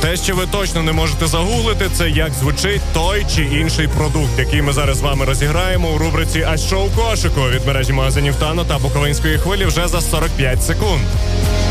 Те, що ви точно не можете загуглити, це як звучить той чи інший продукт, який ми зараз з вами розіграємо у рубриці «А що у кошику» від мережі магазинів Тано та Буковинської хвилі вже за 45 секунд.